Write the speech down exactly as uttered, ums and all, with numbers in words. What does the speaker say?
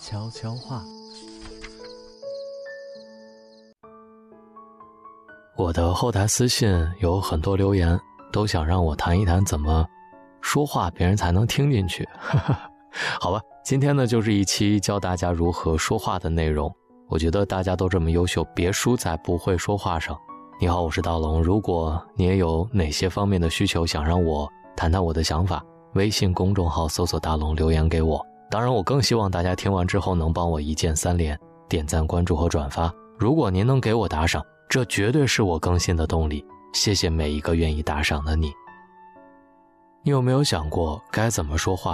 悄悄话。我的后台私信有很多留言，都想让我谈一谈怎么说话别人才能听进去。好吧，今天呢就是一期教大家如何说话的内容。我觉得大家都这么优秀，别输在不会说话上。你好，我是大龙，如果你也有哪些方面的需求想让我谈谈我的想法，微信公众号搜索大龙留言给我。当然我更希望大家听完之后能帮我一键三连，点赞关注和转发。如果您能给我打赏，这绝对是我更新的动力，谢谢每一个愿意打赏的你。你有没有想过该怎么说话